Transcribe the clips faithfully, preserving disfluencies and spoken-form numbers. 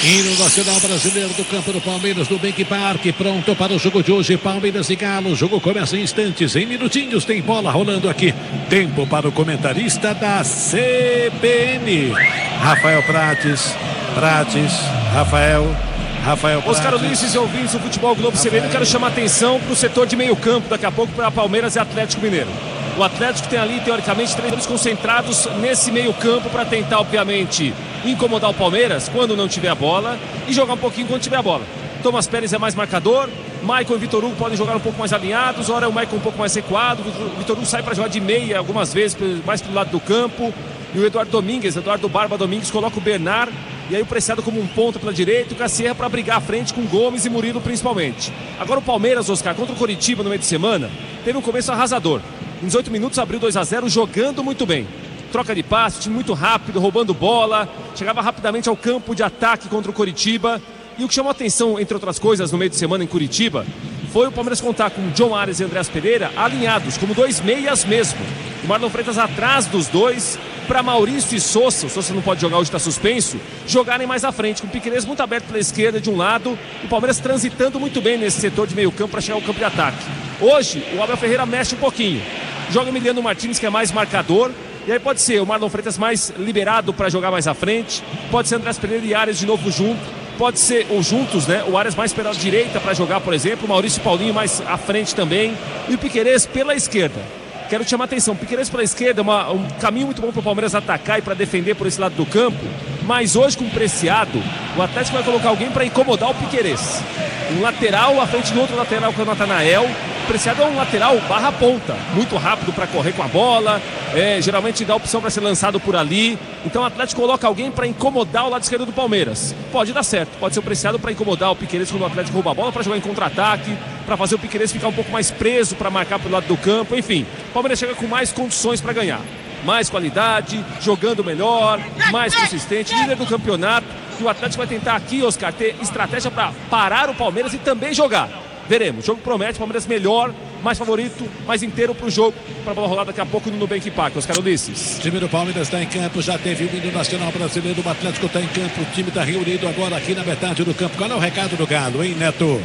Hino nacional brasileiro do campo do Palmeiras, do Bank Park, pronto para o jogo de hoje, Palmeiras e Galo. O jogo começa em instantes, em minutinhos, tem bola rolando aqui. Tempo para o comentarista da C B N, Rafael Prates. Prates, Rafael... Rafael Prates. Oscar Ulisses e ouvintes do Futebol Globo C B N, quero chamar atenção para o setor de meio campo, daqui a pouco para Palmeiras e Atlético Mineiro. O Atlético tem ali, teoricamente, três concentrados nesse meio campo para tentar, obviamente, incomodar o Palmeiras quando não tiver a bola e jogar um pouquinho quando tiver a bola. Thomas Pérez é mais marcador, Maicon e Vitor Hugo podem jogar um pouco mais alinhados, ora é o Maicon um pouco mais recuado, o Vitor Hugo sai para jogar de meia algumas vezes, mais pelo lado do campo, e o Eduardo Domingues, Eduardo Barba Domingues, coloca o Bernard, e aí o Preciado como um ponta pela direita, o Cassierra para brigar à frente com Gomes e Murilo principalmente. Agora o Palmeiras, Oscar, contra o Coritiba no meio de semana, teve um começo arrasador. Em dezoito minutos abriu dois a zero, jogando muito bem. Troca de passe, time muito rápido, roubando bola, chegava rapidamente ao campo de ataque contra o Coritiba. E o que chamou a atenção, entre outras coisas, no meio de semana em Curitiba, foi o Palmeiras contar com John Ares e Andreas Pereira alinhados, como dois meias mesmo. O Marlon Freitas atrás dos dois, para Maurício e Sousa, o Sousa não pode jogar hoje, está suspenso, jogarem mais à frente, com o Piquerez muito aberto pela esquerda de um lado, o Palmeiras transitando muito bem nesse setor de meio campo para chegar ao campo de ataque. Hoje, o Abel Ferreira mexe um pouquinho, joga Emiliano Martins, que é mais marcador, e aí pode ser o Marlon Freitas mais liberado para jogar mais à frente, pode ser Andreas Pereira e Ares de novo junto, pode ser, ou juntos, né, o Ares mais pela direita para jogar, por exemplo, o Maurício e Paulinho mais à frente também, e o Piquerez pela esquerda. Quero te chamar a atenção, Piquerez pela esquerda é uma, um caminho muito bom para o Palmeiras atacar e para defender por esse lado do campo, mas hoje com o Preciado, o Atlético vai colocar alguém para incomodar o Piquerez. Um lateral à frente do outro lateral, que é o Natanael. O Preciado é um lateral barra ponta, muito rápido para correr com a bola, é, geralmente dá opção para ser lançado por ali. Então o Atlético coloca alguém para incomodar o lado esquerdo do Palmeiras. Pode dar certo, pode ser o Preciado para incomodar o Piquerez quando o Atlético rouba a bola, para jogar em contra-ataque, para fazer o Piquerez ficar um pouco mais preso, para marcar pelo lado do campo. Enfim, o Palmeiras chega com mais condições para ganhar. Mais qualidade, jogando melhor, mais consistente, líder do campeonato. E o Atlético vai tentar aqui, Oscar, ter estratégia para parar o Palmeiras e também jogar. Veremos, o jogo promete, o Palmeiras melhor, mais favorito, mais inteiro para o jogo, para a bola rolar daqui a pouco no Nubank Park. Oscar Ulisses. O time do Palmeiras está em campo, já teve o hino nacional brasileiro, o Atlético está em campo, o time está reunido agora aqui na metade do campo. Qual é o recado do Galo, hein, Neto?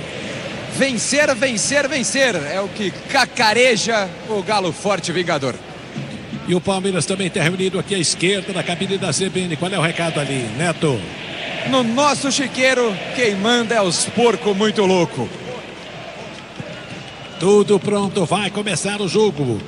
Vencer, vencer, vencer, é o que cacareja o Galo forte vingador. E o Palmeiras também está reunido aqui à esquerda na cabine da C B N. Qual é o recado ali, Neto? No nosso chiqueiro, quem manda é os porcos muito louco. Tudo pronto, vai começar o jogo.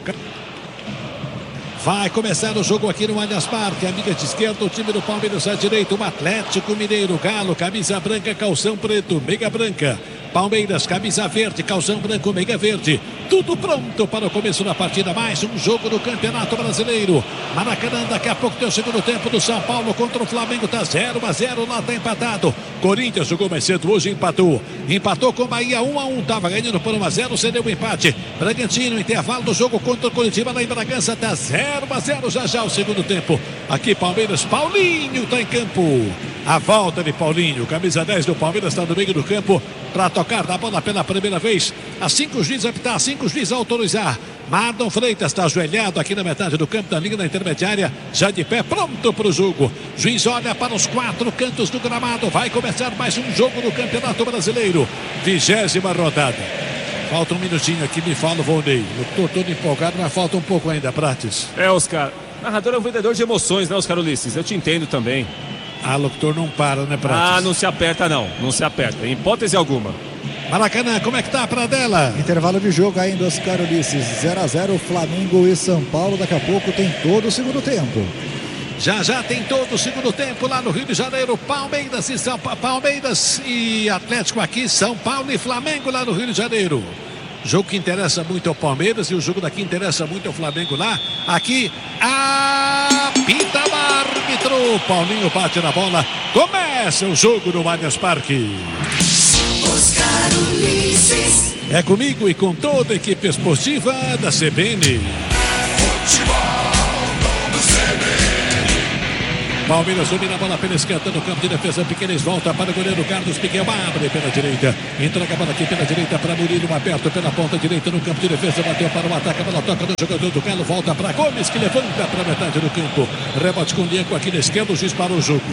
Vai começar o jogo aqui no Allianz Parque. Amiga de esquerda, o time do Palmeiras à direita, o Atlético Mineiro, Galo, camisa branca, calção preto, meiga branca. Palmeiras, camisa verde, calção branco, meiga verde. Tudo pronto para o começo da partida. Mais um jogo do Campeonato Brasileiro. Maracanã, daqui a pouco tem o segundo tempo do São Paulo contra o Flamengo. Tá zero a zero, lá tá empatado. Corinthians jogou mais cedo hoje, empatou. Empatou com Bahia um a um. Tava ganhando por um a zero, cedeu o empate. Bragantino, intervalo do jogo contra o Curitiba lá em Bragança. Tá zero a zero, já já o segundo tempo. Aqui Palmeiras, Paulinho tá em campo. A volta de Paulinho, camisa dez do Palmeiras, está no meio do campo para tocar da bola pela primeira vez. Assim que o juiz apitar, assim que o juiz autorizar. Marlon Freitas está ajoelhado aqui na metade do campo, da linha da intermediária, já de pé, pronto para o jogo. Juiz olha para os quatro cantos do gramado. Vai começar mais um jogo do Campeonato Brasileiro. Vigésima rodada. Falta um minutinho aqui, me fala o Volney. Eu estou todo empolgado, mas falta um pouco ainda, Prates. É, Oscar. Narrador é um vendedor de emoções, né, Oscar Ulisses? Eu te entendo também. Ah, locutor não para, né, Prates? Ah, não se aperta não, não se aperta, em hipótese alguma. Maracanã, como é que tá pra dela? Intervalo de jogo ainda, Oscar Ulisses, zero a zero, Flamengo e São Paulo. Daqui a pouco tem todo o segundo tempo. Já já tem todo o segundo tempo lá no Rio de Janeiro. Palmeiras e São pa... Palmeiras e Atlético aqui, São Paulo e Flamengo lá no Rio de Janeiro. Jogo que interessa muito ao Palmeiras e o jogo daqui interessa muito ao Flamengo lá. Aqui, apita o árbitro. Paulinho bate na bola. Começa o jogo no Allianz Parque. Oscar Ulisses. É comigo e com toda a equipe esportiva da C B N. Palmeiras domina a bola pela esquerda no campo de defesa. Piquerez volta para o goleiro Carlos Piquet. Abre pela direita. Entrega a bola aqui pela direita para Murilo. Aberto pela ponta direita no campo de defesa. Bateu para o ataque. A bola toca no jogador do Galo. Volta para Gomes, que levanta para a metade do campo. Rebote com Diego aqui na esquerda. O juiz para o jogo.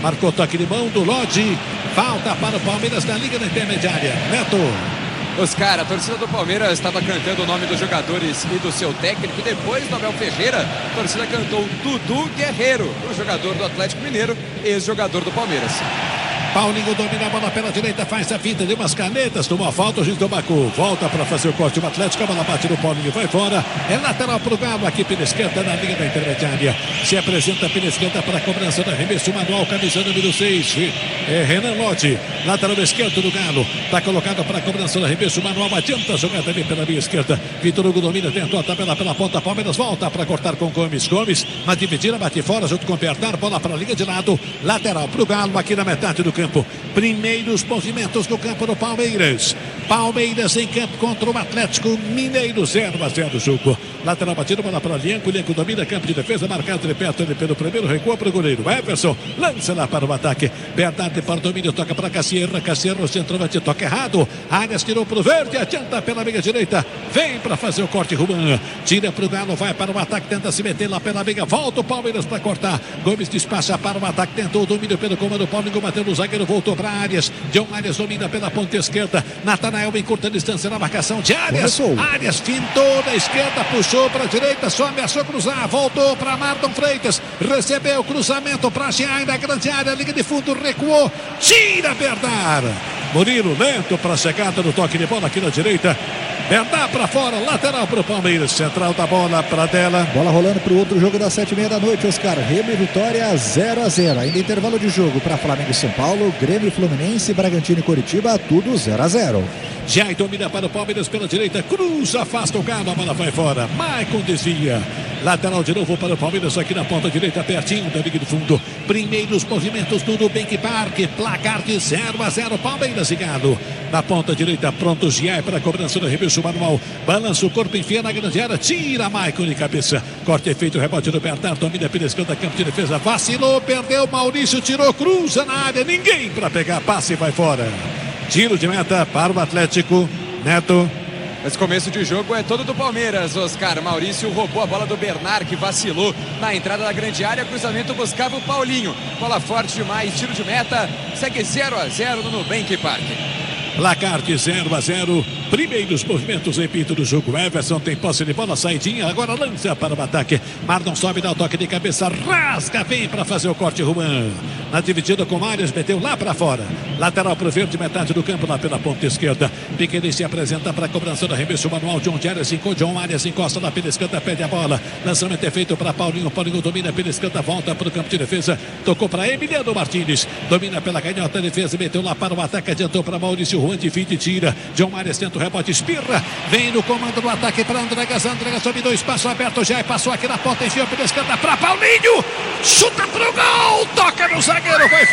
Marcou toque de mão do Lodi. Falta para o Palmeiras na Liga da Intermediária. Neto. Oscar, a torcida do Palmeiras estava cantando o nome dos jogadores e do seu técnico. E depois do Abel Ferreira, a torcida cantou Dudu Guerreiro, o jogador do Atlético Mineiro, ex-jogador do Palmeiras. Paulinho domina a bola pela direita, faz a finta de umas canetas, tomou a falta, o juiz do Bacu volta para fazer o corte do Atlético, a bola bate no Paulinho, vai fora, é lateral para o Galo, aqui pela esquerda na linha da intermediária, se apresenta pela esquerda para a cobrança da arremesso manual, camisa número seis, é Renan Lodi, lateral esquerdo do Galo, está colocado para a cobrança da arremesso manual, adianta a jogada ali pela minha esquerda, Vitor Hugo domina, tentou a tabela pela ponta, Palmeiras volta para cortar com Gomes, Gomes, na dividida, bate fora, junto com o Bernard, bola para a linha de lado, lateral para o Galo, aqui na metade do campo. Primeiros movimentos no campo do Palmeiras. Palmeiras em campo contra o Atlético Mineiro, zero a zero o jogo. Lateral batido, bola para Lianco. Lianco domina, campo de defesa, marcado de perto ele pelo primeiro, recua para o goleiro. Everson lança lá para o ataque. Bernardo para o domínio, toca para Cassierra. Cassierra, o centroavante, toca errado. Arias tirou para o verde, adianta pela meia direita. Vem para fazer o corte, Ruban. Tira para o Galo, vai para o ataque, tenta se meter lá pela meia. Volta o Palmeiras para cortar. Gomes despacha para o ataque, tentou o domínio pelo comando. Paulinho bateu no zagueiro, voltou para Arias. John Arias domina pela ponta esquerda. Natanael em curta distância na marcação de Arias. Começou. Arias fintou da esquerda, puxou para a direita, só ameaçou cruzar. Voltou para Marlon Freitas. Recebeu o cruzamento para Jean na grande área. Liga de fundo, recuou. Tira Bernard. Murilo lento para a chegada do toque de bola aqui na direita. Bernard para fora, lateral para o Palmeiras. Central da bola para dela. Bola rolando para o outro jogo das sete e meia da noite, Oscar. Remo e Vitória zero a zero. Ainda intervalo de jogo para Flamengo e São Paulo, Grêmio e Fluminense, Bragantino e Coritiba, tudo zero a zero. Jair domina para o Palmeiras pela direita, cruz, afasta o Galo, a bola vai fora. Maicon desvia. Lateral de novo para o Palmeiras aqui na ponta direita, pertinho da linha de fundo. Primeiros movimentos do Nubank Park, placar de zero a zero, Palmeiras e Galo. Na ponta direita, pronto, Jair para a cobrança do arremesso manual. Balança o corpo, enfia na grande área, tira Maicon de cabeça. Corte feito, rebote do Bernard, domina pela esquerda, campo de defesa, vacilou, perdeu, Maurício tirou, cruza na área, ninguém para pegar, passe e vai fora. Tiro de meta para o Atlético. Neto. Esse começo de jogo é todo do Palmeiras, Oscar. Maurício roubou a bola do Bernard, que vacilou na entrada da grande área. Cruzamento buscava o Paulinho. Bola forte demais, tiro de meta. Segue zero a zero no Nubank Park. Placar de zero a zero. Primeiros movimentos, repito, do jogo. Everson tem posse de bola, saidinha, agora lança para o ataque. Marlon sobe, dá o toque de cabeça, rasga, vem para fazer o corte, Juan. Na dividida com Arias, meteu lá para fora. Lateral para o verde, metade do campo, lá pela ponta esquerda. Piquet se apresenta para a cobrança do arremesso manual. John Arias, John Arias encosta lá pela esquerda, pede a bola. Lançamento é feito para Paulinho. Paulinho domina pela esquerda, volta para o campo de defesa. Tocou para Emiliano Martins. Domina pela canhota, defesa, meteu lá para o ataque, adiantou para Maurício Juan de fim de tira. John Arias tenta o rebote, espirra, vem no comando do ataque para Andregas, Andregas dominou, espaço aberto, já passou aqui na ponta, enfiou pela esquerda para Paulinho, chuta pro gol, toca no zagueiro, vai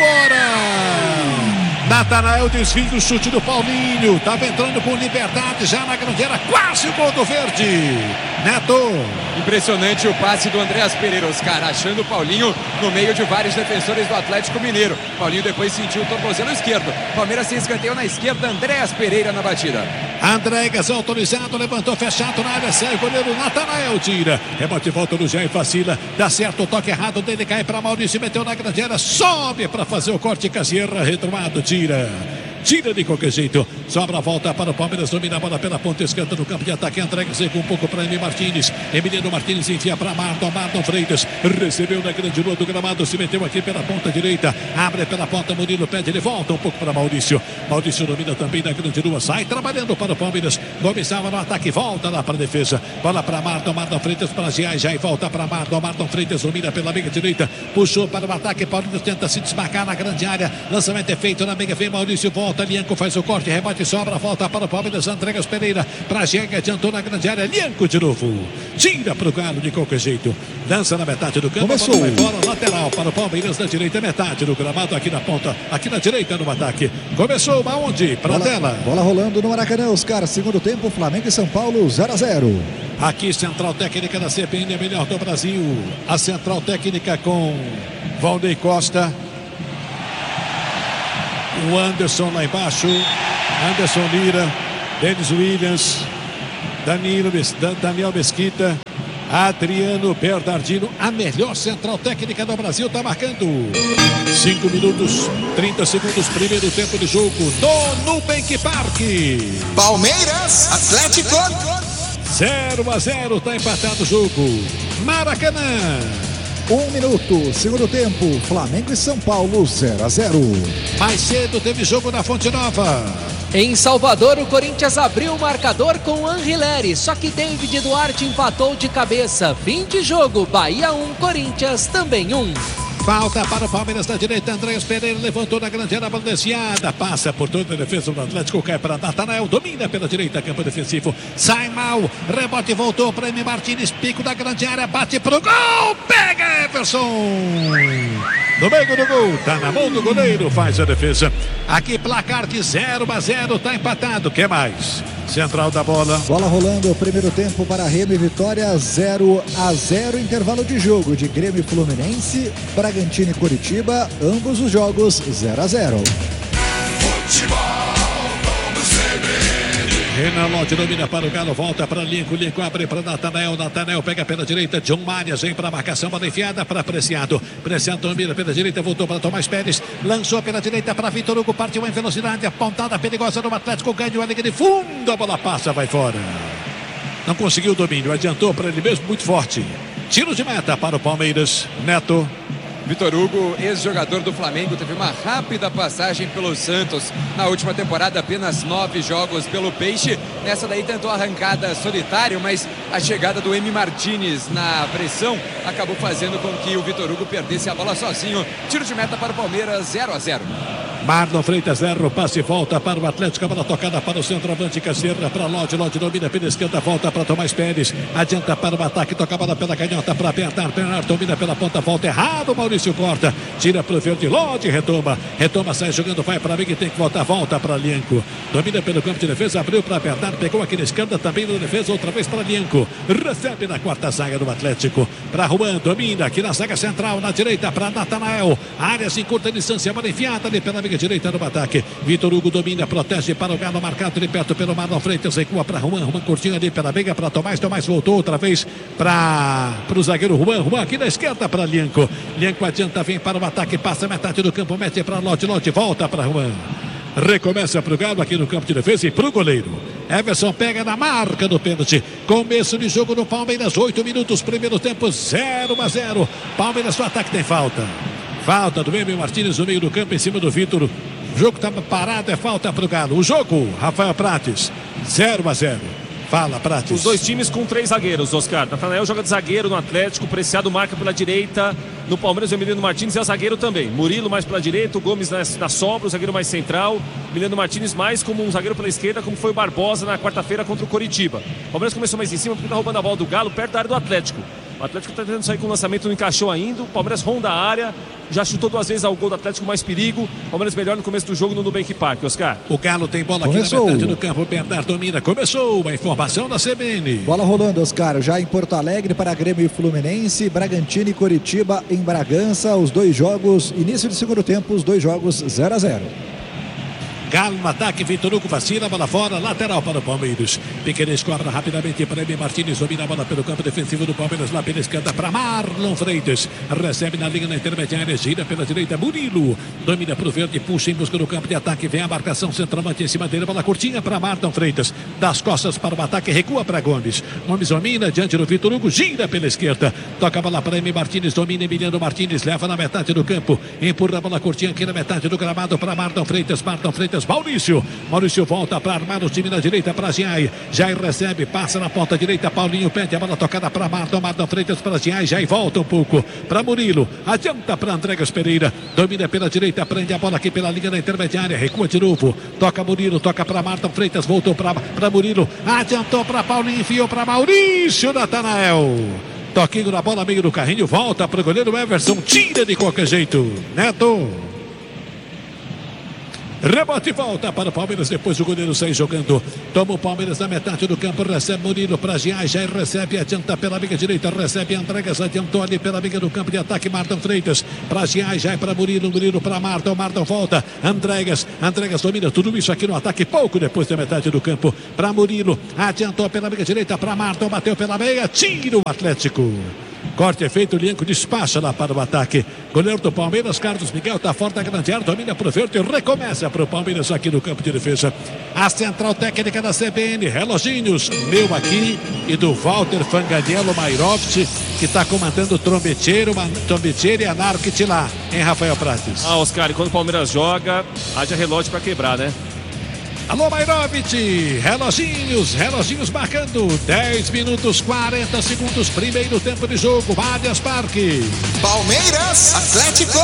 fora. Natanael desvia o chute do Paulinho, estava entrando com liberdade já na grande área, quase o gol do verde. Neto. Impressionante o passe do Andreas Pereira, Oscar, achando o Paulinho no meio de vários defensores do Atlético Mineiro. Paulinho depois sentiu o tornozelo esquerdo. Palmeiras se escanteou na esquerda, Andreas Pereira na batida. Andregas autorizado, levantou fechado na área, sai o goleiro Natanael, tira. Rebote, volta no Jair, vacila, dá certo o toque errado dele, cai para Maurício, meteu na grande área, sobe para fazer o corte, Cassierra, retomado, tira. Tira de qualquer jeito, sobra a volta para o Palmeiras, domina a bola pela ponta esquerda no campo de ataque, entrega um pouco para Emiliano Martins, Emiliano Martins enfia para Marlon, Marlon Freitas, recebeu na grande lua do gramado, se meteu aqui pela ponta direita, abre pela ponta, Murilo pede, ele volta um pouco para Maurício, Maurício domina também na grande lua, sai trabalhando para o Palmeiras, começava no ataque, volta lá para a defesa, bola para Marlon, Marlon Freitas para Giai, já volta para Marlon, Marlon Freitas domina pela meia direita, puxou para o ataque, Paulinho tenta se desmarcar na grande área, lançamento é feito na meia, vem Maurício, volta. Lianco faz o corte, rebate, sobra, volta para o Palmeiras, Andregas Pereira, para Jega, adiantou na grande área, Lianco de novo, tira para o Galo de qualquer jeito, lança na metade do campo, começou, vai fora, lateral para o Palmeiras na direita, metade do gramado aqui na ponta, aqui na direita no ataque, começou, aonde? Para a tela. Bola rolando no Maracanã, Oscar, segundo tempo, Flamengo e São Paulo, zero a zero. Aqui, central técnica da C B N, a melhor do Brasil, a central técnica com Valdeir Costa, o Anderson lá embaixo, Anderson Lira, Denis Williams, Danilo, Daniel Mesquita, Adriano Bernardino, a melhor central técnica do Brasil, está marcando. cinco minutos, trinta segundos, primeiro tempo de jogo no Nubank Park. Palmeiras, Atlético. zero a zero, está empatado o jogo. Maracanã. Um minuto, segundo tempo, Flamengo e São Paulo, zero a zero. Mais cedo teve jogo na Fonte Nova. Em Salvador, o Corinthians abriu o marcador com Anrileri, só que David Duarte empatou de cabeça. Fim de jogo, Bahia um, Corinthians também um. Falta para o Palmeiras na direita, Andréas Pereira levantou na grande área, bola desviada, passa por toda a defesa do Atlético, cai para Natanael, domina pela direita, campo defensivo, sai mal, rebote voltou para M. Martins, pico da grande área, bate pro gol, pega Everson! No meio do gol, tá na mão do goleiro, faz a defesa. Aqui placar de zero a zero, tá empatado, quer mais? Central da bola. Bola rolando, primeiro tempo para Remo e Vitória, zero a zero, intervalo de jogo de Grêmio e Fluminense, Bragantino e Coritiba, ambos os jogos zero a zero. Renan Lodge domina para o Galo, volta para Lincoln, Lincoln abre para Natanael, Natanael pega pela direita, John Marias vem para a marcação, bola enfiada para Preciado, Preciado domina pela direita, voltou para Tomás Pérez, lançou pela direita para Vitor Hugo, partiu em velocidade, apontada perigosa do Atlético, ganhou a linha de fundo, a bola passa, vai fora. Não conseguiu o domínio, adiantou para ele mesmo, muito forte. Tiro de meta para o Palmeiras, Neto. Vitor Hugo, ex-jogador do Flamengo, teve uma rápida passagem pelo Santos. Na última temporada, apenas nove jogos pelo Peixe. Nessa daí tentou arrancada solitário, mas a chegada do M. Martins na pressão acabou fazendo com que o Vitor Hugo perdesse a bola sozinho. Tiro de meta para o Palmeiras, zero a zero. Marlon Freitas, zero, passe e volta para o Atlético, a bola tocada para o centroavante, Caceira para Lodge, Lodge domina pela esquerda, volta para Tomás Pérez, adianta para o ataque, toca a bola pela canhota para Bernard, Bernard domina pela ponta, volta errado, Maurício corta, tira para o verde, Lodge retoma, retoma, sai jogando, vai para Amigo, tem que voltar, volta para Lienco, domina pelo campo de defesa, abriu para Bernard, pegou aqui na esquerda, também na defesa, outra vez para Lienco, recebe na quarta zaga do Atlético, para Juan, domina aqui na zaga central, na direita para Natanael, áreas em curta distância, bola enfiada ali pela amiga direita no ataque. Vitor Hugo domina, protege para o Galo, marcado de perto pelo Marlon Freitas, recua para Juan, Juan curtinho ali pela briga para Tomás, Tomás voltou outra vez para o zagueiro Juan, Juan aqui na esquerda para Lienco, Lienco adianta, vem para o ataque, passa metade do campo, mete para Lote, Lote volta para Juan, recomeça para o Galo aqui no campo de defesa e para o goleiro. Everson pega na marca do pênalti. Começo de jogo no Palmeiras, oito minutos, primeiro tempo, zero a zero. Palmeiras, o ataque tem falta. Falta do M. Martins no meio do campo, em cima do Vitor. O jogo estava parado, é falta para o Galo. O jogo, Rafael Prates, zero a zero. Fala, Prates. Os dois times com três zagueiros, Oscar. Natanael joga de zagueiro no Atlético, Preciado marca pela direita. No Palmeiras, o Emiliano Martins é o zagueiro também. Murilo mais pela direita, o Gomes na, na sobra, o zagueiro mais central. Emiliano Martins mais como um zagueiro pela esquerda, como foi o Barbosa na quarta-feira contra o Coritiba. O Palmeiras começou mais em cima porque está roubando a bola do Galo perto da área do Atlético. O Atlético está tentando sair com o lançamento, não encaixou ainda. O Palmeiras ronda a área, já chutou duas vezes ao gol do Atlético, mais perigo. O Palmeiras melhor no começo do jogo no Nubank Park, Oscar. O Galo tem bola aqui Começou. na metade do campo. Bernard domina. Começou a informação da C B N. Bola rolando, Oscar, já em Porto Alegre para Grêmio e Fluminense, Bragantino e Coritiba em Bragança. Os dois jogos, início de segundo tempo, os dois jogos zero a zero. Galo no ataque, Vitor Hugo vacila, bola fora, lateral para o Palmeiras. Piqueires cobra rapidamente para M. Martins, domina a bola pelo campo defensivo do Palmeiras, lá pela esquerda para Marlon Freitas. Recebe na linha na intermediária, gira pela direita, Murilo. Domina para o verde, puxa em busca do campo de ataque, vem a marcação centralmente em cima dele, bola curtinha para Marlon Freitas. Das costas para o ataque, recua para Gomes. Gomes domina, diante do Vitor Hugo, gira pela esquerda. Toca a bola para M. Martins, domina Emiliano Martins, leva na metade do campo. Empurra a bola curtinha aqui na metade do gramado para Marlon Freitas, Marlon Freitas. Maurício, Maurício volta para armar o time na direita para Giai, Giai recebe, passa na ponta direita, Paulinho pede a bola tocada para Marlon, Marlon Freitas para Giai, Giai volta um pouco para Murilo, adianta para Andréas Pereira, domina pela direita, prende a bola aqui pela linha da intermediária, recua de novo, toca Murilo, toca para Marlon Freitas, voltou para Murilo, adiantou para Paulinho, enfiou para Maurício, Natanael. Toquinho na bola, meio do carrinho, volta para o goleiro Everson, tira de qualquer jeito. Neto. Rebote e volta para o Palmeiras, depois o goleiro sai jogando. Toma o Palmeiras na metade do campo, recebe Murilo para Giai, já recebe, adianta pela amiga direita, recebe Andregas, adiantou ali pela amiga do campo de ataque, Marton Freitas, para Giai, já é para Murilo, Murilo para Marton, Marton volta, Andregas, Andregas domina tudo isso aqui no ataque, pouco depois da metade do campo, para Murilo, adiantou pela amiga direita, para Marton, bateu pela meia, tira o Atlético. Corte é feito, o Lianco despacha lá para o ataque. Goleiro do Palmeiras, Carlos Miguel, está fora da grande área, domina para o verde e recomeça para o Palmeiras aqui no campo de defesa. A central técnica da C B N, reloginhos, meu aqui e do Walter Fanganiello Mairovski, que está comandando o trombeteiro, trombeteiro e anarquite lá, em Rafael Prates. Ah, Oscar, e quando o Palmeiras joga, haja relógio para quebrar, né? Alô, Mairovich, reloginhos, reloginhos marcando, dez minutos, quarenta segundos, primeiro tempo de jogo, Allianz Parque. Palmeiras, Atlético.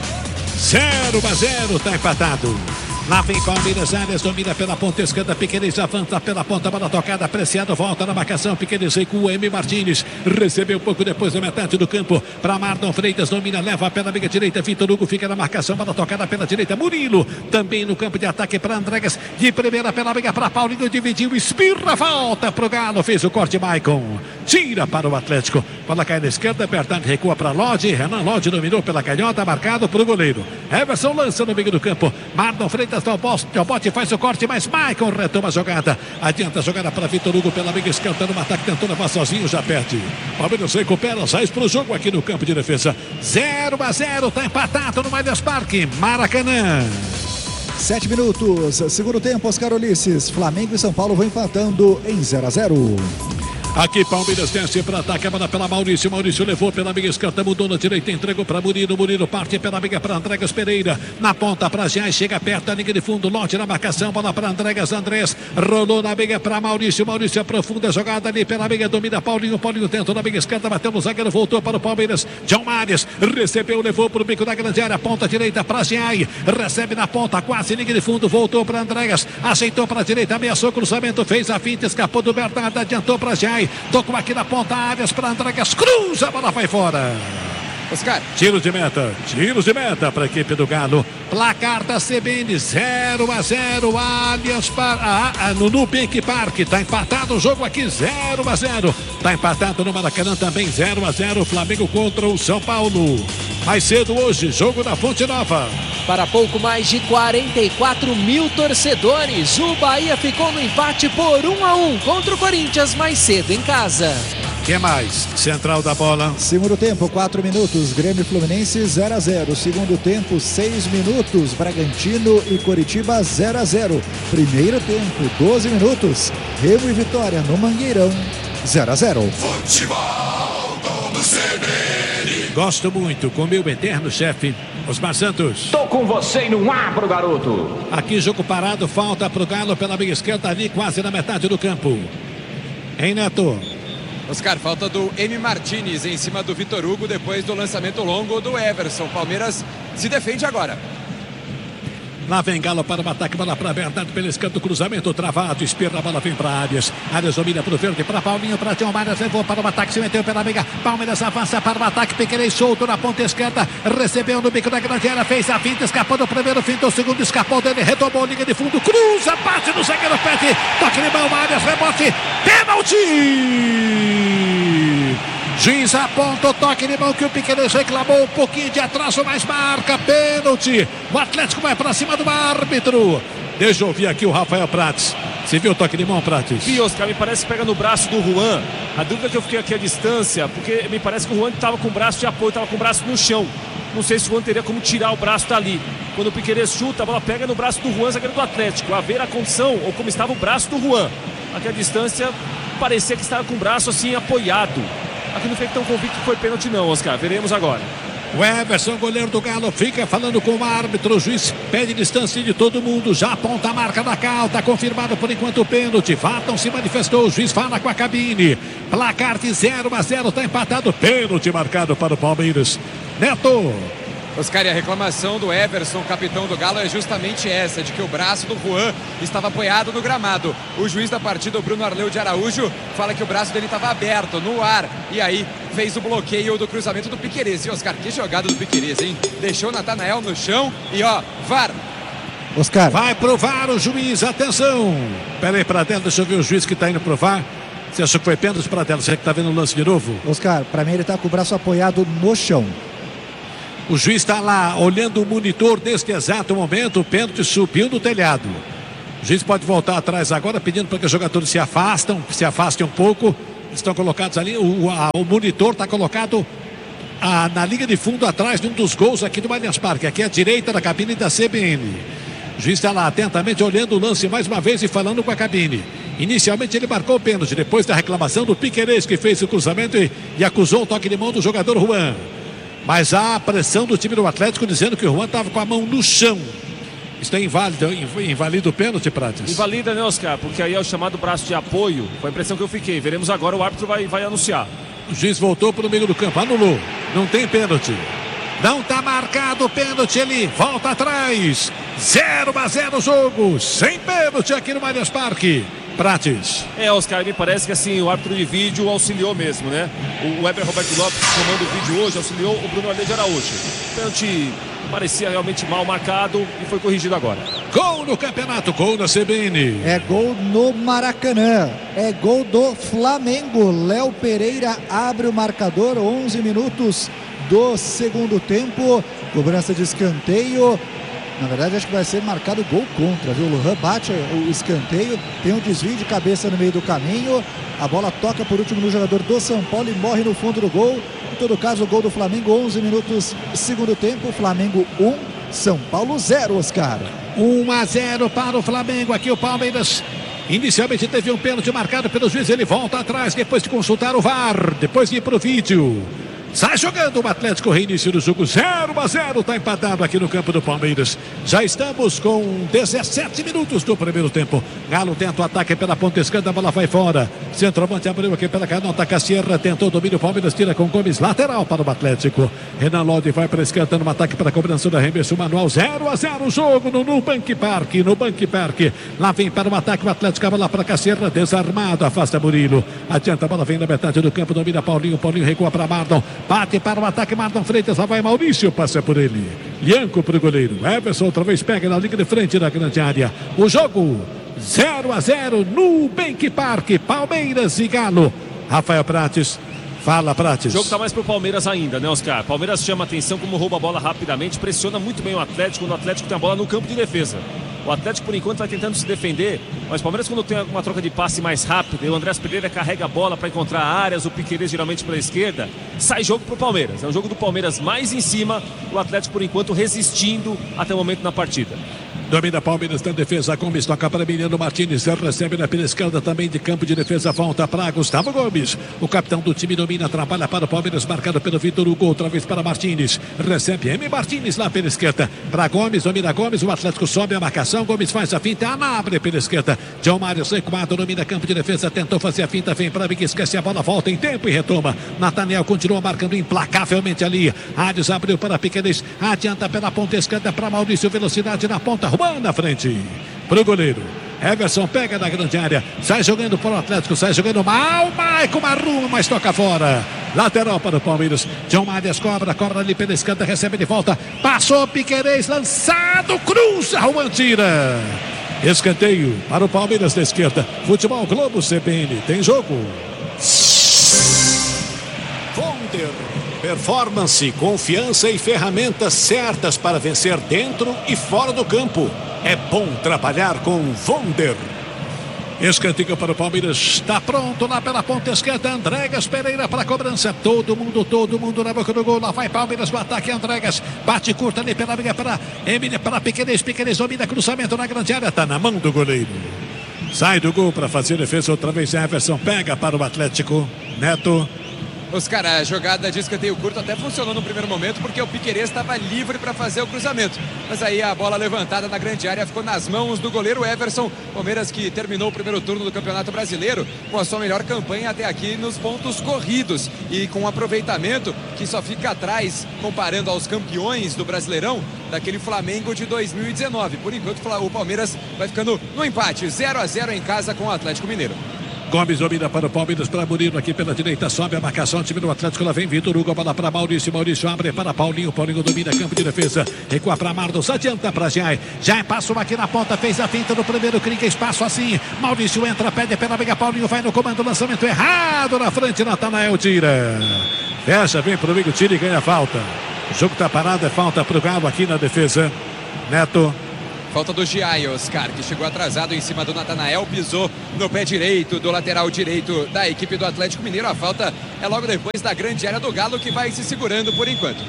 zero a zero, tá empatado. Lá vem Palmeiras, Arias domina pela ponta esquerda, Piquerez avança pela ponta, bola tocada, apreciado, volta na marcação, Piquerez com o M. Martins, recebeu um pouco depois da metade do campo, para Marton Freitas, domina, leva pela amiga direita, Vitor Hugo fica na marcação, bola tocada pela direita, Murilo, também no campo de ataque para Andregas, de primeira pela amiga para Paulinho, dividiu, espirra, volta pro Galo, fez o corte, Maicon, tira para o Atlético, bola cai na esquerda, Bertan recua para Lodge, Renan Lodge dominou pela canhota, marcado para o goleiro, Everson lança no meio do campo, Marton Freitas o bote faz o corte, mas Maicon retoma a jogada. Adianta a jogada para Vitor Hugo pela amiga esquerda no ataque, tentou levar sozinho, já perde. Palmeiras recupera, sai para o jogo aqui no campo de defesa. zero a zero, tá empatado no Allianz Parque, Maracanã. Sete minutos, segundo tempo, Oscar Ulisses. Flamengo e São Paulo vão empatando em zero a zero. Aqui Palmeiras desce para ataque, a bola pela Maurício, Maurício levou pela amiga esquerda, mudou na direita, entregou para Murilo, Murilo parte pela amiga para Andregas Pereira, na ponta para Giai, chega perto da linha de fundo, Lote na marcação, bola para Andregas, Andrés, rolou na amiga para Maurício, Maurício aprofunda a jogada ali pela amiga, domina Paulinho, Paulinho tenta na amiga esquerda, bateu no zagueiro, voltou para o Palmeiras, John Mares, recebeu, levou para o bico da grande área, ponta direita para Giai, recebe na ponta, quase linha de fundo, voltou para Andregas, aceitou para a direita, ameaçou cruzamento, fez a finta, escapou do Bernardo, adiantou para Giai, tocou aqui na ponta, Arias para Andregas, cruza, a bola vai fora. Oscar. Tiro de meta, tiros de meta para a equipe do Galo. Placar da C B N, zero a zero, Allianz Parque, ah, ah, no Nubank Parque, tá empatado o jogo aqui, zero a zero. Tá empatado no Maracanã também, zero a zero, Flamengo contra o São Paulo. Mais cedo hoje, jogo da Fonte Nova. Para pouco mais de quarenta e quatro mil torcedores, o Bahia ficou no empate por um a um contra o Corinthians mais cedo em casa. Que mais? Central da bola. Segundo tempo, quatro minutos, Grêmio e Fluminense zero a zero. Segundo tempo, seis minutos, Bragantino e Coritiba zero a zero. Primeiro tempo, doze minutos, Remo e Vitória no Mangueirão zero a zero. Futebol do C B N. Gosto muito, com meu eterno chefe, Osmar Santos. Tô com você e não abro, garoto. Aqui jogo parado, falta pro Galo pela meia esquerda ali, quase na metade do campo. Hein, Neto? Oscar, falta do M. Martins em cima do Vitor Hugo depois do lançamento longo do Everson. Palmeiras se defende agora. Lá vem Galo para o ataque, bola para Bernardo pelo escanto, cruzamento travado, espirra, a bola vem para Arias. Arias domina para o verde, para Paulinho, para Tião Marias, levou para o ataque, se meteu pela amiga. Palmeiras avança para o ataque, Piquerez solto na ponta esquerda, recebeu no bico da grande área, fez a finta, escapou do primeiro, finta o segundo, escapou dele, retomou liga de fundo, cruza, bate no zagueiro, pede, toque de mão, Arias, rebote, pênalti! Juiz aponta o toque de mão que o Piquerez reclamou, um pouquinho de atraso, mas marca pênalti. O Atlético vai para cima do árbitro. Deixa eu ouvir aqui o Rafael Prates. Você viu o toque de mão, Prates? E Oscar, me parece que pega no braço do Juan. A dúvida é que eu fiquei aqui à distância, porque me parece que o Juan estava com o braço de apoio, estava com o braço no chão. Não sei se o Juan teria como tirar o braço dali. Quando o Piquerez chuta, a bola pega no braço do Juan, zagueiro do Atlético. A ver a condição, ou como estava o braço do Juan. Aqui à distância, parecia que estava com o braço assim apoiado. Aqui não fiquei tão convicto que foi pênalti não, Oscar. Veremos agora. O Everson, goleiro do Galo, fica falando com o árbitro. O juiz pede distância de todo mundo. Já aponta a marca da cal. Está confirmado por enquanto o pênalti. Vaton se manifestou. O juiz fala com a cabine. Placar de zero a zero. Está empatado. Pênalti marcado para o Palmeiras. Neto. Oscar, e a reclamação do Everson, capitão do Galo, é justamente essa, de que o braço do Juan estava apoiado no gramado. O juiz da partida, o Bruno Arleu de Araújo, fala que o braço dele estava aberto, no ar, e aí fez o bloqueio do cruzamento do Piquerez. E Oscar, que jogada do Piquerez, hein? Deixou o Natanael no chão e ó, V A R. Oscar. Vai provar o juiz, atenção. Pera aí, Pradella, deixa eu ver o juiz que está indo provar. Você achou que foi pênalti, Pradella? Você que está vendo o lance de novo? Oscar, para mim ele está com o braço apoiado no chão. O juiz está lá olhando o monitor neste exato momento. O pênalti subiu no telhado. O juiz pode voltar atrás agora, pedindo para que os jogadores se afastem, se afastem um pouco. Estão colocados ali. O, a, o monitor está colocado a, na linha de fundo atrás de um dos gols aqui do Allianz Parque. Aqui à direita da cabine da C B N. O juiz está lá atentamente olhando o lance mais uma vez e falando com a cabine. Inicialmente ele marcou o pênalti, depois da reclamação do Piquerez, que fez o cruzamento e, e acusou o toque de mão do jogador Juan. Mas há a pressão do time do Atlético dizendo que o Juan estava com a mão no chão. Isso é inválido, invalida o pênalti, Prates? Invalida, né, Oscar? Porque aí é o chamado braço de apoio. Foi a impressão que eu fiquei. Veremos agora, o árbitro vai, vai anunciar. O juiz voltou para o meio do campo, anulou. Não tem pênalti. Não está marcado o pênalti, ele volta atrás. zero a zero o jogo, sem pênalti aqui no Allianz Parque. Prates. É, Oscar, me parece que assim, o árbitro de vídeo auxiliou mesmo, né? O Weber Roberto Lopes, comando o vídeo hoje, auxiliou o Bruno Almeida Araújo. O pênalti parecia realmente mal marcado e foi corrigido agora. Gol no campeonato, gol da C B N. É gol no Maracanã, é gol do Flamengo. Léo Pereira abre o marcador, onze minutos do segundo tempo. Cobrança de escanteio. Na verdade, acho que vai ser marcado gol contra, viu? O Lohan bate o escanteio, tem um desvio de cabeça no meio do caminho. A bola toca por último no jogador do São Paulo e morre no fundo do gol. Em todo caso, o gol do Flamengo, onze minutos segundo tempo. Flamengo um, São Paulo zero, Oscar. um a zero para o Flamengo. Aqui o Palmeiras inicialmente teve um pênalti marcado pelo juiz. Ele volta atrás depois de consultar o V A R, depois de ir para o vídeo. Sai jogando o Atlético, reinício do jogo, zero a zero, está empatado aqui no campo do Palmeiras. Já estamos com dezessete minutos do primeiro tempo. Galo tenta o ataque pela ponta esquerda, a bola vai fora. Centroavante abriu aqui pela canota, Cassierra tentou o domínio, Palmeiras tira com Gomes, lateral para o Atlético. Renan Lodi vai para a esquerda no ataque para a cobrança do arremesso manual, zero a zero o jogo no, no Bank Park, no Bank Park. Lá vem para o ataque o Atlético, a bola para Cassierra, desarmado, afasta Murilo. Adianta, a bola vem na metade do campo, domina Paulinho, Paulinho recua para Mardon. Bate para o ataque, Marlon Freitas, lá vai Maurício, passa por ele. Ianco para o goleiro. Everson outra vez pega na linha de frente da grande área. O jogo zero a zero no Bank Park, Palmeiras e Galo. Rafael Prates. Fala, Prates. O jogo está mais pro Palmeiras ainda, né, Oscar? Palmeiras chama atenção como rouba a bola rapidamente, pressiona muito bem o Atlético quando o Atlético tem a bola no campo de defesa. O Atlético, por enquanto, vai tentando se defender, mas o Palmeiras, quando tem uma troca de passe mais rápida, e o Andrés Pereira carrega a bola para encontrar áreas, o Piquerez geralmente pela esquerda, sai jogo pro Palmeiras. É um jogo do Palmeiras mais em cima, o Atlético, por enquanto, resistindo até o momento na partida. Domina Palmeiras na defesa, Gomes toca para Emiliano Martins, recebe na pela esquerda também de campo de defesa, volta para Gustavo Gomes. O capitão do time domina, trabalha para o Palmeiras, marcado pelo Vitor Hugo, outra vez para Martins. Recebe M. Martins lá pela esquerda, para Gomes, domina Gomes, o Atlético sobe a marcação, Gomes faz a finta, abre pela esquerda. John Mário recuado, domina campo de defesa, tentou fazer a finta, vem para Big, esquece a bola, volta em tempo e retoma. Nathaniel continua marcando implacavelmente ali. Ades abriu para Piquerez, adianta pela ponta esquerda para Maurício, velocidade na ponta. Juan na frente, pro goleiro. Everson pega na grande área, sai jogando para o Atlético, sai jogando mal, Maicon Marruma, mas toca fora. Lateral para o Palmeiras. John Marias cobra, cobra ali pela esquerda, recebe de volta. Passou Piquerez, lançado, cruza, Juan tira. Escanteio para o Palmeiras da esquerda. Futebol Globo C B N, tem jogo. Vonder. Performance, confiança e ferramentas certas para vencer dentro e fora do campo. É bom trabalhar com Vonder. Escanteio para o Palmeiras, está pronto lá pela ponta esquerda, Andregas Pereira para a cobrança, todo mundo, todo mundo na boca do gol, lá vai Palmeiras no ataque, Andregas, bate curta ali pela linha para Emília, para Piquerez, Piquerez domina cruzamento na grande área, está na mão do goleiro. Sai do gol para fazer defesa outra vez, Everson pega para o Atlético, Neto. Oscar, a jogada de escanteio curto até funcionou no primeiro momento porque o Piquerez estava livre para fazer o cruzamento. Mas aí a bola levantada na grande área ficou nas mãos do goleiro Everson. Palmeiras que terminou o primeiro turno do Campeonato Brasileiro com a sua melhor campanha até aqui nos pontos corridos e com um aproveitamento que só fica atrás, comparando aos campeões do Brasileirão, daquele Flamengo de dois mil e dezenove. Por enquanto o Palmeiras vai ficando no empate, zero a zero em casa com o Atlético Mineiro. Gomes domina para o Palmeiras, para Murilo aqui pela direita, sobe a marcação, time do Atlético, lá vem Vitor Hugo, a bola para Maurício, Maurício abre para Paulinho, Paulinho domina campo de defesa, recua para Mardos, adianta para Jai, Jai passou aqui na ponta, fez a finta no primeiro, crinca espaço assim, Maurício entra, pede pela briga, Paulinho vai no comando, lançamento errado na frente, Natanael tira, fecha, vem pro amigo, tira e ganha falta, o jogo tá parado, é falta pro Galo aqui na defesa, Neto. Falta do Giai, Oscar, que chegou atrasado em cima do Natanael, pisou no pé direito do lateral direito da equipe do Atlético Mineiro. A falta é logo depois da grande área do Galo, que vai se segurando por enquanto.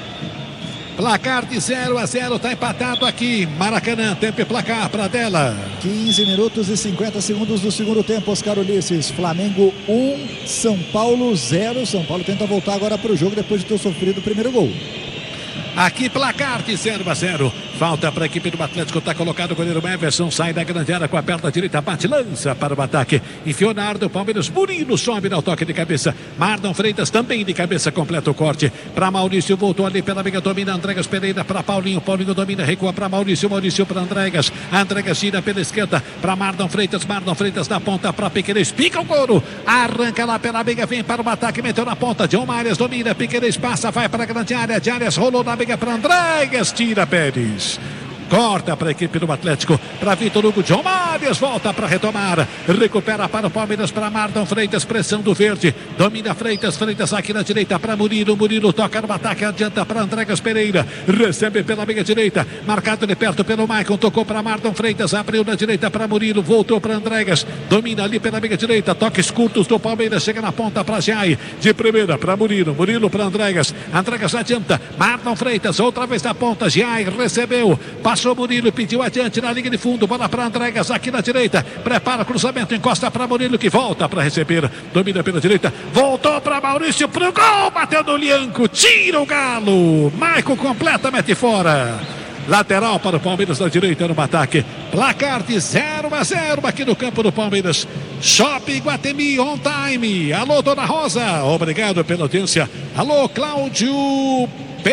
Placar de zero a zero, tá empatado aqui. Maracanã, tempo e placar para dela. quinze minutos e cinquenta segundos do segundo tempo, Oscar Ulisses. Flamengo um, São Paulo zero. São Paulo tenta voltar agora para o jogo depois de ter sofrido o primeiro gol. Aqui placar de zero a zero. Falta para a equipe do Atlético. Está colocado o goleiro Everson. Sai da grande área com a perna direita. Bate, lança para o ataque. Enfiou na área do Palmeiras. Murilo sobe no toque de cabeça. Mardon Freitas também de cabeça. Completa o corte. Para Maurício. Voltou ali pela amiga. Domina Andregas Pereira para Paulinho. Paulinho domina. Recua para Maurício. Maurício para Andregas. Andregas gira pela esquerda para Mardon Freitas. Mardon Freitas na ponta para Piquerez. Pica o couro. Arranca lá pela amiga. Vem para o ataque. Meteu na ponta. John Marias domina. Piquerez passa. Vai para a grande área. De Arias rolou na amiga para Andregas. Tira Pérez. Corta para a equipe do Atlético, para Vitor Hugo, John Marias, volta para retomar, recupera para o Palmeiras, para Mardon Freitas, pressão do verde, domina Freitas, Freitas aqui na direita para Murilo, Murilo toca no ataque, adianta para Andregas Pereira, recebe pela meia direita, marcado de perto pelo Maicon, tocou para Mardon Freitas, abriu na direita para Murilo, voltou para Andregas, domina ali pela meia direita, toques curtos do Palmeiras, chega na ponta para Jai, de primeira para Murilo, Murilo para Andregas, Andregas adianta, Mardon Freitas, outra vez na ponta, Jai recebeu, passou Passou Murilo, pediu adiante na linha de fundo, bola para Andregas aqui na direita, prepara o cruzamento, encosta para Murilo que volta para receber, domina pela direita, voltou para Maurício pro gol, bateu no Lianco, tira o Galo, Maicon completa, mete fora. Lateral para o Palmeiras na direita no ataque. Placar de zero a zero aqui no campo do Palmeiras. Shopping Guatemi on time. Alô, Dona Rosa. Obrigado pela audiência. Alô, Cláudio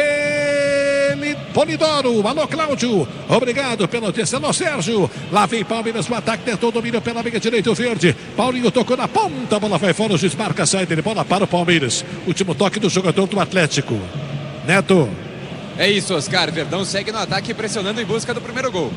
Polidoro. Alô, Cláudio. Obrigado pela audiência. Alô, Sérgio. Lá vem Palmeiras no ataque. Tentou domínio pela amiga direita, o verde. Paulinho tocou na ponta. A bola vai fora. O juiz marca a saída de bola para o Palmeiras. Último toque do jogador do Atlético. Neto. É isso, Oscar. Verdão segue no ataque, pressionando em busca do primeiro gol.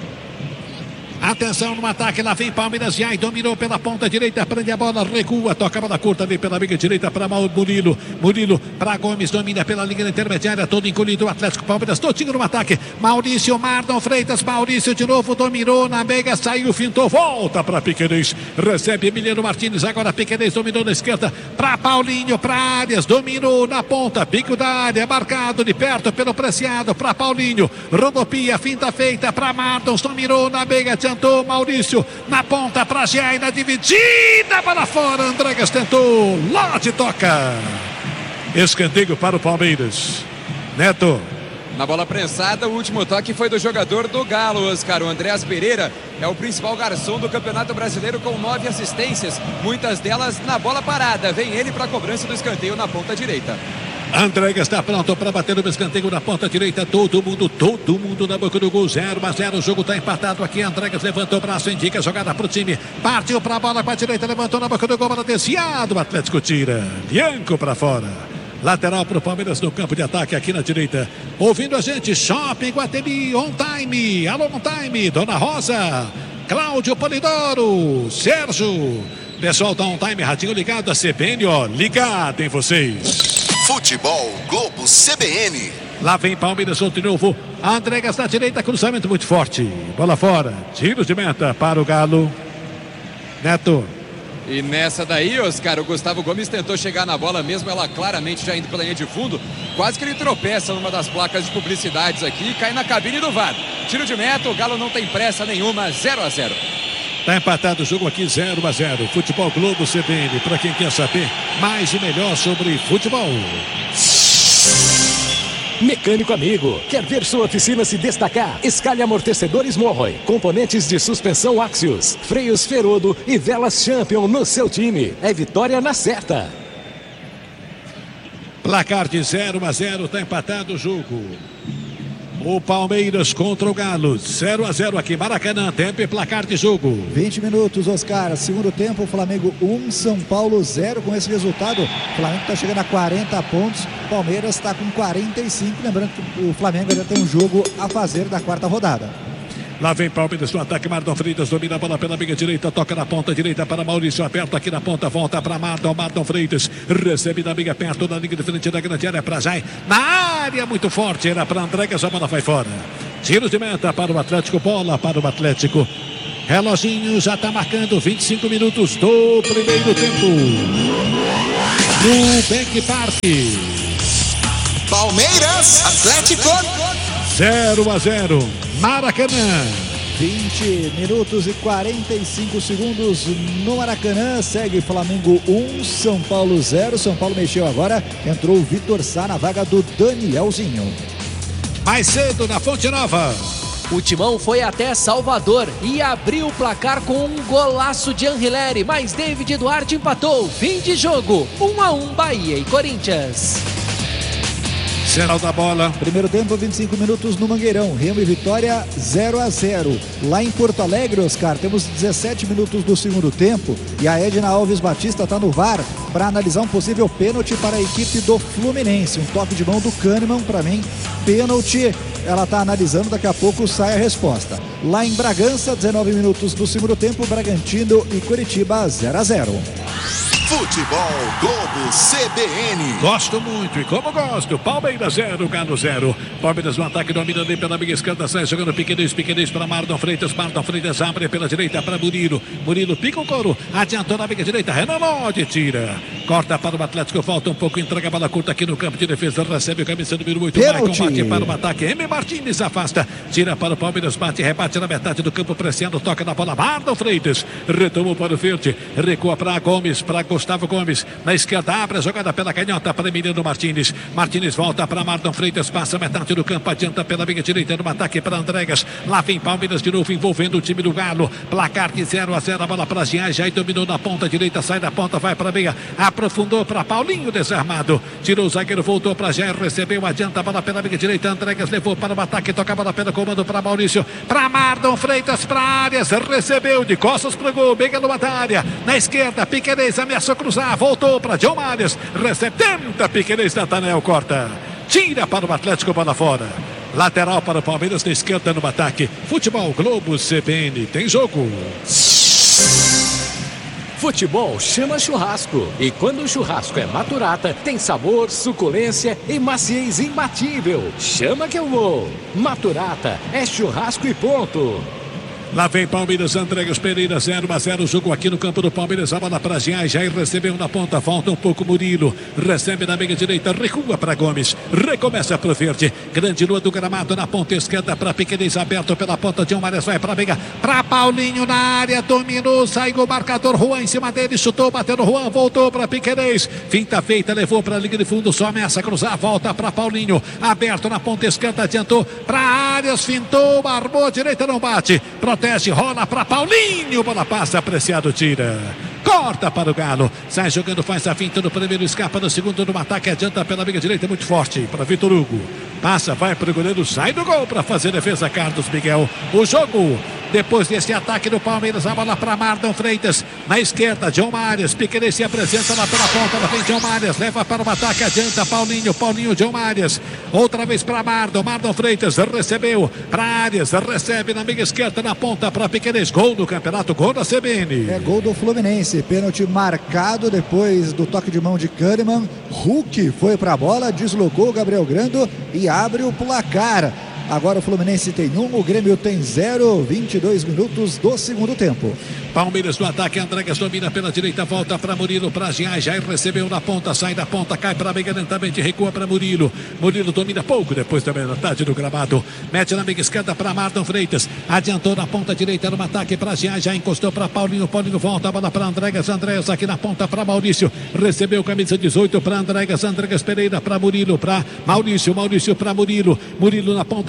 Atenção no ataque, lá vem Palmeiras, já dominou pela ponta direita, prende a bola, recua, toca a bola curta ali pela amiga direita para Murilo, Murilo para Gomes, domina pela linha intermediária, todo encolhido, o Atlético Palmeiras, todinho no ataque, Maurício, Mardon Freitas, Maurício de novo, dominou na meiga, saiu, fintou, volta para Piquerez, recebe Emiliano Martins, agora Piquerez dominou na esquerda, para Paulinho, para Arias, dominou na ponta, pico da área, marcado de perto pelo Preciado, para Paulinho, rodopia, finta feita para Mardon, dominou na meiga, adiantou Maurício, na ponta para Jai, na dividida, bola fora, Andregas tentou, Lote toca, escanteio para o Palmeiras. Neto. Na bola prensada, o último toque foi do jogador do Galo, Oscar. O Andréas Pereira é o principal garçom do Campeonato Brasileiro com nove assistências, muitas delas na bola parada. Vem ele para a cobrança do escanteio na ponta direita. Andregas está pronto para bater no escanteio na ponta direita. Todo mundo, todo mundo na boca do gol. zero a zero. O jogo está empatado aqui. Andregas levantou o braço, indica a jogada para o time. Partiu para a bola com a direita, levantou na boca do gol. Bola desviado. O Atlético tira. Lianco para fora. Lateral para o Palmeiras no campo de ataque aqui na direita. Ouvindo a gente, Shopping Guatemi on time. Alô, on time. Dona Rosa, Cláudio Polidoro, Sérgio. Pessoal tá on time, ratinho ligado. A C B N, ó, ligado em vocês. Futebol Globo C B N. Lá vem Palmeiras de novo. Andregas na direita, cruzamento muito forte. Bola fora. Tiros de meta para o Galo. Neto. E nessa daí, Oscar, o Gustavo Gomes tentou chegar na bola mesmo, ela claramente já indo pela linha de fundo. Quase que ele tropeça numa das placas de publicidades aqui e cai na cabine do V A R. Tiro de meta, o Galo não tem pressa nenhuma, zero a zero. Está empatado o jogo aqui, zero a zero. Futebol Globo C B N. Para quem quer saber mais e melhor sobre futebol. Mecânico amigo, quer ver sua oficina se destacar? Escalhe amortecedores Morroy, componentes de suspensão Axios, freios Ferodo e velas Champion no seu time. É vitória na certa. Placar de zero a zero, está empatado o jogo. O Palmeiras contra o Galo, zero a zero aqui, Maracanã, tempo e placar de jogo. vinte minutos, Oscar, segundo tempo, Flamengo um, São Paulo zero. Com esse resultado, o Flamengo está chegando a quarenta pontos, o Palmeiras está com quarenta e cinco, lembrando que o Flamengo ainda tem um jogo a fazer da quarta rodada. Lá vem Palmeiras no ataque, Mardon Freitas domina a bola pela meia direita, toca na ponta direita para Maurício, aperta aqui na ponta, volta para Mardon, Mardon Freitas, recebe da meia perto da linha de frente da grande área para Jai, na área muito forte, era para Andréguez, a bola vai fora. Tiro de meta para o Atlético, bola para o Atlético. Reloginho já está marcando vinte e cinco minutos do primeiro tempo. No Bank Park. Palmeiras, Atlético. zero a zero. Maracanã. vinte minutos e quarenta e cinco segundos no Maracanã. Segue Flamengo um, São Paulo zero. São Paulo mexeu agora. Entrou o Vitor Sá na vaga do Danielzinho. Mais cedo na Fonte Nova. O Timão foi até Salvador e abriu o placar com um golaço de Anrileri, mas David Duarte empatou. Fim de jogo, um a um, Bahia e Corinthians. Geral da bola. Primeiro tempo, vinte e cinco minutos no Mangueirão. Remo e Vitória zero a zero. Lá em Porto Alegre, Oscar, temos dezessete minutos do segundo tempo e a Edna Alves Batista está no V A R para analisar um possível pênalti para a equipe do Fluminense. Um toque de mão do Kahneman, para mim, pênalti. Ela está analisando, daqui a pouco sai a resposta. Lá em Bragança, dezenove minutos do segundo tempo, Bragantino e Curitiba zero a zero. Futebol Globo C B N. Gosto muito e como gosto. Palmeiras zero, Galo zero. Palmeiras no ataque, domina ali pela meia esquerda, sai jogando Piqueires, Piqueires para Mardon Freitas. Mardon Freitas abre pela direita para Murilo. Murilo pica o couro, adiantou na meia direita. Renan Lodi tira. Corta para o Atlético, volta um pouco, entrega a bola curta aqui no campo de defesa. Recebe o camisa número oito. Maicon bate para o ataque. M. Martins afasta. Tira para o Palmeiras, bate, rebate na metade do campo, pressionando, toca na bola. Mardon Freitas retomou para o verde. Recua para Gomes, para Gustavo Gomes, na esquerda abre a jogada pela canhota para Emiliano Martins. Martins volta para Mardon Freitas, passa metade do campo, adianta pela meia direita no ataque para Andréguez. Lá vem Palmeiras de novo envolvendo o time do Galo. Placar de zero a zero, a bola para Jean, já dominou na ponta direita, sai da ponta, vai para a meia, aprofundou para Paulinho, desarmado. Tirou o zagueiro, voltou para Jean, recebeu, adianta a bola pela meia direita. Andréguez levou para o ataque, toca a bola pela comando para Maurício, para Mardon Freitas, para Arias, recebeu de costas para o gol, bem no área, na esquerda, Piqueires ameaçou cruzar. Voltou para John Marius, recebe, tenta Piqueires, Natanel corta, tira para o Atlético, bola fora. Lateral para o Palmeiras, na esquerda no ataque. Futebol Globo C B N, tem jogo. Futebol chama churrasco. E quando o churrasco é Maturata, tem sabor, suculência e maciez imbatível. Chama que eu vou. Maturata é churrasco e ponto. Lá vem Palmeiras, Andréguez Pereira, zero a zero, jogo aqui no campo do Palmeiras, a bola para Jair, Jair recebeu na ponta, volta um pouco Murilo, recebe na meia direita, recua para Gomes, recomeça para o verde, grande lua do gramado na ponta esquerda para Piqueires, aberto pela ponta de um Marias, vai para a meia, para Paulinho na área, dominou, saiu o marcador, Juan em cima dele, chutou, bateu no Juan, voltou para Piqueires, finta feita, levou para a linha de fundo, só ameaça cruzar, volta para Paulinho, aberto na ponta esquerda, adiantou para Arias, fintou, armou, direita não bate, protege, rola para Paulinho, bola passa, apreciado, tira. Corta para o Galo, sai jogando, faz a finta no primeiro, escapa no segundo, no ataque, adianta pela meia direita, muito forte para Vitor Hugo. Passa, vai para o goleiro, sai do gol para fazer defesa, Carlos Miguel. O jogo, depois desse ataque do Palmeiras, a bola para Mardon Freitas, na esquerda, John Marias, Piqueires se apresenta lá pela ponta, lá vem John Marias, leva para o ataque, adianta Paulinho, Paulinho, John Marias, outra vez para Mardon, Mardon Freitas, recebeu para Arias, recebe na meia esquerda, na ponta para Piqueires, gol do campeonato, gol da C B N. É gol do Fluminense, pênalti marcado depois do toque de mão de Kahneman. Hulk foi para a bola, deslocou o Gabriel Grando e abre o placar. Agora o Fluminense tem um, o Grêmio tem zero, vinte e dois minutos do segundo tempo. Palmeiras no ataque, Andréguez domina pela direita, volta para Murilo, para Jean, Jair recebeu na ponta, sai da ponta, cai para a meia lentamente, recua para Murilo. Murilo domina pouco depois da metade do gramado, mete na meia esquerda para Mardon Freitas, adiantou na ponta direita no ataque para Jean, já encostou para Paulinho, Paulinho volta a bola para Andréguez, Andréguez aqui na ponta para Maurício, recebeu camisa dezoito para Andréguez, Andréguez Pereira para Murilo, para Maurício, Maurício para Murilo, Murilo na ponta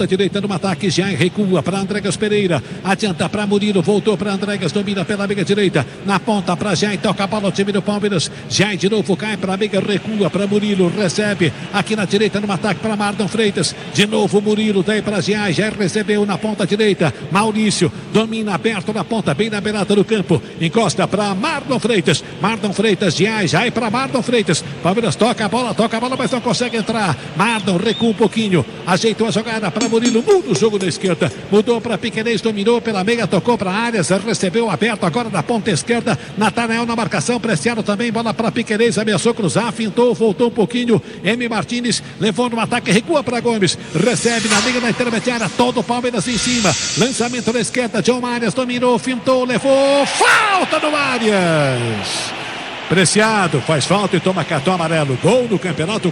direita no ataque, já recua para Andregas Pereira, adianta para Murilo, voltou para Andregas, domina pela meia direita, na ponta para Jair, toca a bola ao time do Palmeiras, Jair de novo cai para a meia, recua para Murilo, recebe aqui na direita no ataque para Marlon Freitas, de novo Murilo, daí para Jair, Jair recebeu na ponta direita, Maurício, domina aberto na ponta, bem na beirada do campo, encosta para Marlon Freitas, Marlon Freitas, Jair, Jair para Marlon Freitas, Palmeiras toca a bola, toca a bola, mas não consegue entrar, Marlon recua um pouquinho, ajeitou a jogada para Murilo, muda o jogo da esquerda, mudou para Piquerez, dominou pela meia, tocou para Arias, recebeu aberto agora na ponta esquerda, Natanael na marcação, Preciado também, bola para Piquerez, ameaçou cruzar, fintou, voltou um pouquinho, M. Martins levou no ataque, recua para Gomes, recebe na linha da intermediária, todo o Palmeiras em cima, lançamento da esquerda, John Arias dominou, fintou, levou, falta do Arias! Preciado faz falta e toma cartão amarelo, gol no campeonato.